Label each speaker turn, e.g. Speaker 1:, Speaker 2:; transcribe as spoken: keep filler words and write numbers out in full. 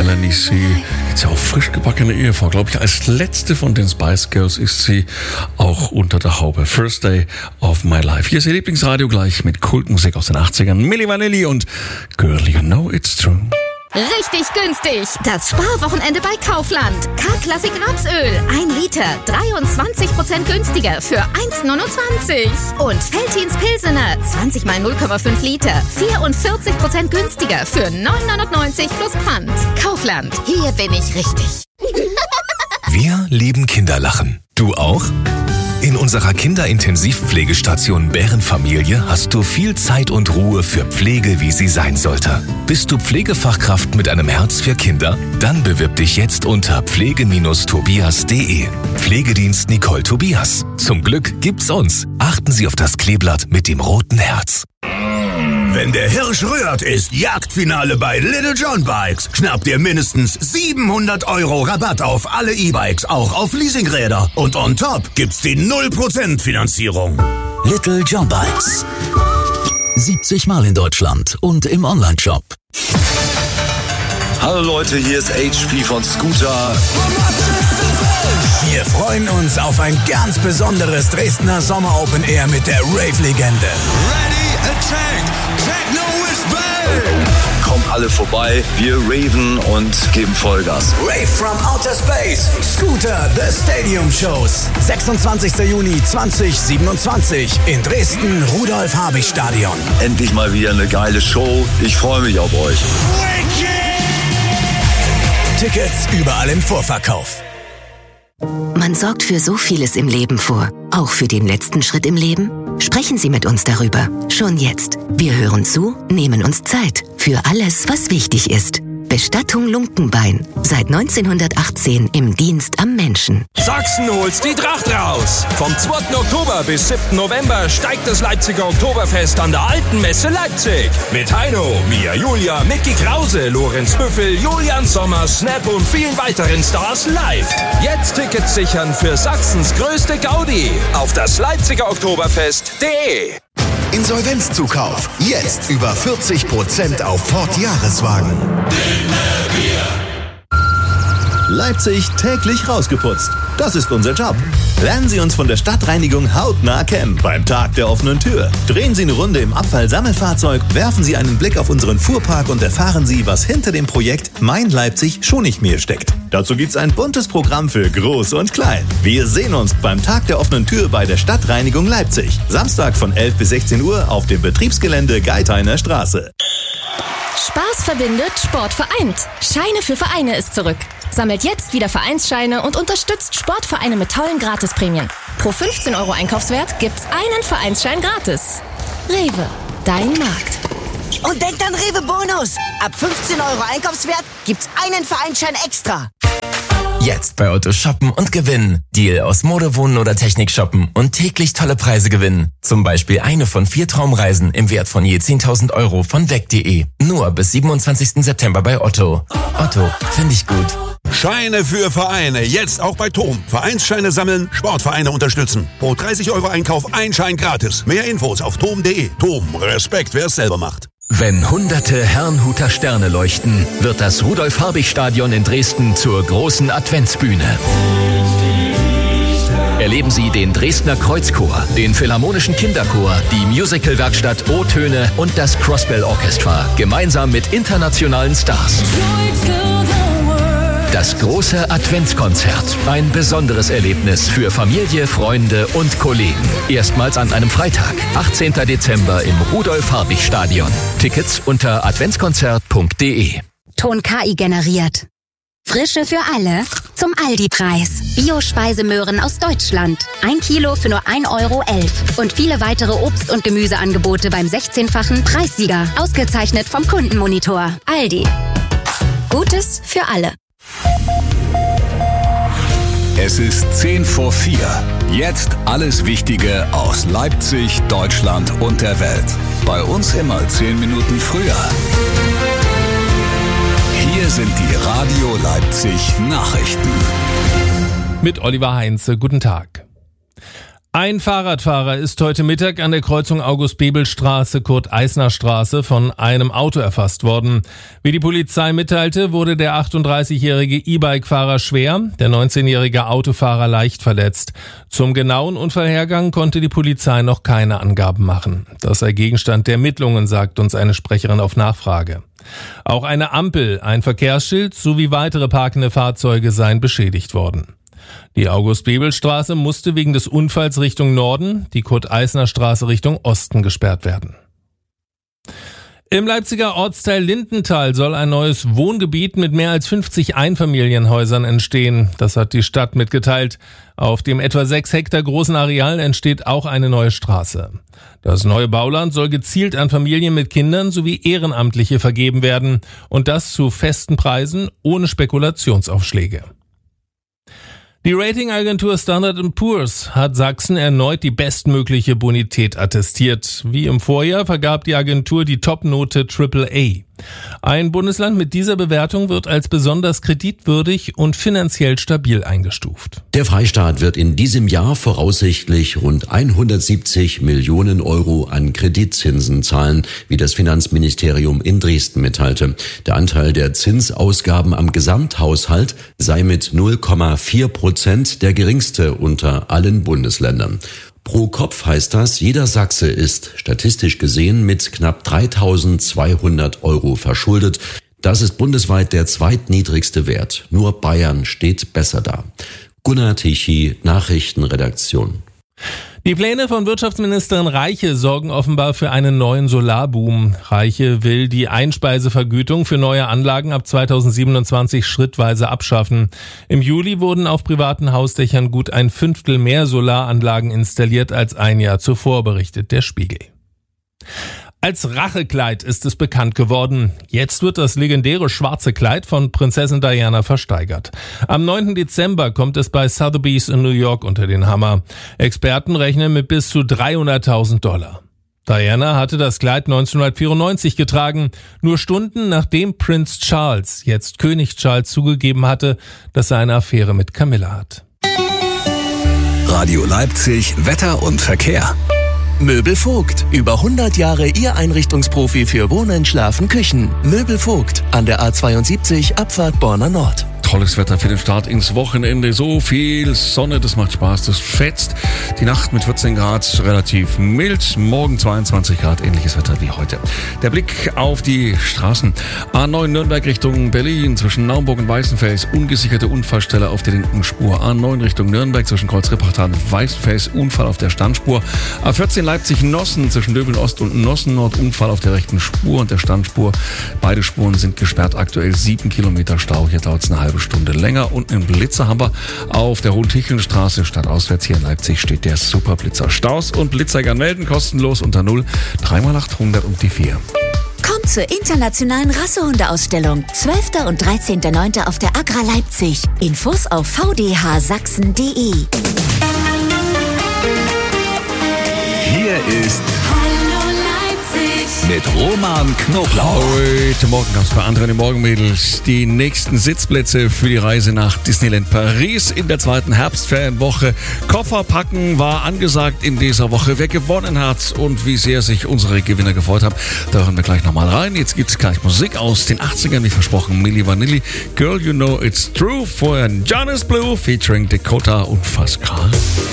Speaker 1: Melanie C. Jetzt ja auch frisch gebackene Ehefrau, glaube ich. Als letzte von den Spice Girls ist sie auch unter der Haube. First Day of My Life. Hier ist ihr Lieblingsradio gleich mit Kultmusik aus den achtzigern. Milli Vanilli und Girl, You Know It's True.
Speaker 2: Richtig günstig. Das Sparwochenende bei Kaufland. K-Klassik Rapsöl. Ein Liter. dreiundzwanzig Prozent günstiger für eins Komma neunundzwanzig. Und Veltins Pilsener. zwanzig mal null Komma fünf Liter. vierundvierzig Prozent günstiger für neun neunundneunzig plus Pfand. Kaufland. Hier bin ich richtig.
Speaker 3: Wir lieben Kinderlachen. Du auch? In unserer Kinderintensivpflegestation Bärenfamilie hast du viel Zeit und Ruhe für Pflege, wie sie sein sollte. Bist du Pflegefachkraft mit einem Herz für Kinder? Dann bewirb dich jetzt unter pflege Tobias punkt de. Pflegedienst Nicole Tobias. Zum Glück gibt's uns. Achten Sie auf das Kleeblatt mit dem roten Herz.
Speaker 4: Wenn der Hirsch rührt, ist Jagdfinale bei Little John Bikes. Schnappt ihr mindestens siebenhundert Euro Rabatt auf alle E-Bikes, auch auf Leasingräder. Und on top gibt's die null Prozent Finanzierung.
Speaker 5: Little John Bikes. siebzig Mal in Deutschland und im Onlineshop.
Speaker 6: Hallo Leute, hier ist H P von Scooter.
Speaker 4: Wir freuen uns auf ein ganz besonderes Dresdner Sommer Open Air mit der Rave-Legende.
Speaker 6: Ready, attack, techno is back. Kommt alle vorbei, wir raven und geben Vollgas.
Speaker 4: Rave from Outer Space, Scooter, The Stadium Shows. sechsundzwanzigster Juni zweitausendsiebenundzwanzig in Dresden, Rudolf-Habich-Stadion.
Speaker 6: Endlich mal wieder eine geile Show, ich freue mich auf euch.
Speaker 4: Tickets überall im Vorverkauf.
Speaker 7: Man sorgt für so vieles im Leben vor, auch für den letzten Schritt im Leben. Sprechen Sie mit uns darüber, schon jetzt. Wir hören zu, nehmen uns Zeit für alles, was wichtig ist. Bestattung Lunkenbein, seit neunzehnhundertachtzehn im Dienst am Menschen.
Speaker 8: Sachsen holt's die Tracht raus. Vom zweiten Oktober bis siebten November steigt das Leipziger Oktoberfest an der Alten Messe Leipzig. Mit Heino, Mia Julia, Micky Krause, Lorenz Büffel, Julian Sommer, Snap und vielen weiteren Stars live. Jetzt Tickets sichern für Sachsens größte Gaudi auf das Leipziger Oktoberfest punkt de.
Speaker 9: Insolvenzzukauf. Jetzt über vierzig Prozent auf Ford Jahreswagen. Leipzig täglich rausgeputzt. Das ist unser Job. Lernen Sie uns von der Stadtreinigung hautnah kennen beim Tag der offenen Tür. Drehen Sie eine Runde im Abfallsammelfahrzeug, werfen Sie einen Blick auf unseren Fuhrpark und erfahren Sie, was hinter dem Projekt Mein Leipzig schon nicht mehr steckt. Dazu gibt's ein buntes Programm für Groß und Klein. Wir sehen uns beim Tag der offenen Tür bei der Stadtreinigung Leipzig. Samstag von elf bis sechzehn Uhr auf dem Betriebsgelände Geithainer Straße.
Speaker 2: Spaß verbindet, Sport vereint. Scheine für Vereine ist zurück. Sammelt jetzt wieder Vereinsscheine und unterstützt Sportvereine mit tollen Gratisprämien. Pro fünfzehn Euro Einkaufswert gibt's einen Vereinsschein gratis. Rewe, dein Markt.
Speaker 10: Und denkt an Rewe Bonus. Ab fünfzehn Euro Einkaufswert gibt's einen Vereinsschein extra.
Speaker 11: Jetzt bei Otto shoppen und gewinnen. Deal aus Mode, Wohnen oder Technik shoppen und täglich tolle Preise gewinnen. Zum Beispiel eine von vier Traumreisen im Wert von je zehntausend Euro von weg punkt de. Nur bis siebenundzwanzigsten September bei Otto. Otto, finde ich gut.
Speaker 12: Scheine für Vereine, jetzt auch bei Tom. Vereinsscheine sammeln, Sportvereine unterstützen. Pro dreißig Euro Einkauf ein Schein gratis. Mehr Infos auf tom punkt de. Tom, Respekt, wer es selber macht.
Speaker 5: Wenn hunderte Herrnhuter Sterne leuchten, wird das Rudolf-Habich-Stadion in Dresden zur großen Adventsbühne. Erleben Sie den Dresdner Kreuzchor, den Philharmonischen Kinderchor, die Musicalwerkstatt O-Töne und das Crossbell Orchestra, gemeinsam mit internationalen Stars. Das große Adventskonzert. Ein besonderes Erlebnis für Familie, Freunde und Kollegen. Erstmals an einem Freitag, achtzehnten Dezember im Rudolf-Habich-Stadion. Tickets unter adventskonzert punkt de.
Speaker 13: Ton K I generiert. Frische für alle zum Aldi-Preis. Bio-Speisemöhren aus Deutschland. Ein Kilo für nur ein Euro elf. Und viele weitere Obst- und Gemüseangebote beim sechzehnfachen Preissieger. Ausgezeichnet vom Kundenmonitor. Aldi. Gutes für alle.
Speaker 3: Es ist zehn vor vier. Jetzt alles Wichtige aus Leipzig, Deutschland und der Welt. Bei uns immer zehn Minuten früher. Hier sind die Radio Leipzig Nachrichten.
Speaker 14: Mit Oliver Heinze, guten Tag. Ein Fahrradfahrer ist heute Mittag an der Kreuzung August-Bebel-Straße-Kurt-Eisner-Straße von einem Auto erfasst worden. Wie die Polizei mitteilte, wurde der achtunddreißigjährige E-Bike-Fahrer schwer, der neunzehnjährige Autofahrer leicht verletzt. Zum genauen Unfallhergang konnte die Polizei noch keine Angaben machen. Das sei Gegenstand der Ermittlungen, sagt uns eine Sprecherin auf Nachfrage. Auch eine Ampel, ein Verkehrsschild sowie weitere parkende Fahrzeuge seien beschädigt worden. Die August-Bebel-Straße musste wegen des Unfalls Richtung Norden, die Kurt-Eisner-Straße Richtung Osten gesperrt werden. Im Leipziger Ortsteil Lindenthal soll ein neues Wohngebiet mit mehr als fünfzig Einfamilienhäusern entstehen. Das hat die Stadt mitgeteilt. Auf dem etwa sechs Hektar großen Areal entsteht auch eine neue Straße. Das neue Bauland soll gezielt an Familien mit Kindern sowie Ehrenamtliche vergeben werden. Und das zu festen Preisen ohne Spekulationsaufschläge. Die Ratingagentur Standard and Poor's hat Sachsen erneut die bestmögliche Bonität attestiert. Wie im Vorjahr vergab die Agentur die Topnote Triple A. Ein Bundesland mit dieser Bewertung wird als besonders kreditwürdig und finanziell stabil eingestuft.
Speaker 15: Der Freistaat wird in diesem Jahr voraussichtlich rund hundertsiebzig Millionen Euro an Kreditzinsen zahlen, wie das Finanzministerium in Dresden mitteilte. Der Anteil der Zinsausgaben am Gesamthaushalt sei mit null Komma vier Prozent der geringste unter allen Bundesländern. Pro Kopf heißt das, jeder Sachse ist statistisch gesehen mit knapp dreitausendzweihundert Euro verschuldet. Das ist bundesweit der zweitniedrigste Wert. Nur Bayern steht besser da. Gunnar Tichy, Nachrichtenredaktion.
Speaker 14: Die Pläne von Wirtschaftsministerin Reiche sorgen offenbar für einen neuen Solarboom. Reiche will die Einspeisevergütung für neue Anlagen ab zweitausendsiebenundzwanzig schrittweise abschaffen. Im Juli wurden auf privaten Hausdächern gut ein Fünftel mehr Solaranlagen installiert als ein Jahr zuvor, berichtet der Spiegel. Als Rachekleid ist es bekannt geworden. Jetzt wird das legendäre schwarze Kleid von Prinzessin Diana versteigert. Am neunten Dezember kommt es bei Sotheby's in New York unter den Hammer. Experten rechnen mit bis zu dreihunderttausend Dollar. Diana hatte das Kleid neunzehnhundertvierundneunzig getragen, nur Stunden nachdem Prinz Charles, jetzt König Charles, zugegeben hatte, dass er eine Affäre mit Camilla hat.
Speaker 3: Radio Leipzig, Wetter und Verkehr. Möbel Vogt. Über hundert Jahre Ihr Einrichtungsprofi für Wohnen, Schlafen, Küchen. Möbel Vogt. An der A zweiundsiebzig, Abfahrt Borna Nord.
Speaker 1: Tolles Wetter für den Start ins Wochenende. So viel Sonne, das macht Spaß, das fetzt. Die Nacht mit vierzehn Grad relativ mild. Morgen zweiundzwanzig Grad, ähnliches Wetter wie heute. Der Blick auf die Straßen. A neun Nürnberg Richtung Berlin, zwischen Naumburg und Weißenfels, ungesicherte Unfallstelle auf der linken Spur. A neun Richtung Nürnberg, zwischen Kreuz Repartal und Weißenfels, Unfall auf der Standspur. A vierzehn Leipzig-Nossen, zwischen Döbeln Ost und Nossen Nord, Unfall auf der rechten Spur und der Standspur. Beide Spuren sind gesperrt, aktuell sieben Kilometer Stau. Hier dauert es eine halbe Stunde länger. Und einen Blitzer haben wir auf der Hohentichelnstraße stadtauswärts hier in Leipzig steht der Superblitzer. Staus und Blitzer gern melden, kostenlos unter null drei mal achthundert und die vier.
Speaker 16: Kommt zur internationalen Rassehundeausstellung. zwölfter und dreizehnter neunter auf der Agra Leipzig. Infos auf v d h sachsen punkt d e.
Speaker 3: Hier ist mit Roman Knoblauch.
Speaker 1: Heute Morgen gab es bei anderen Morgenmädels die nächsten Sitzplätze für die Reise nach Disneyland Paris in der zweiten Herbstferienwoche. Koffer packen war angesagt in dieser Woche. Wer gewonnen hat und wie sehr sich unsere Gewinner gefreut haben, da hören wir gleich nochmal rein. Jetzt gibt es gleich Musik aus den achtzigern, wie versprochen. Milli Vanilli, Girl You Know It's True. Vorher Jonas Blue featuring Dakota und Pascal.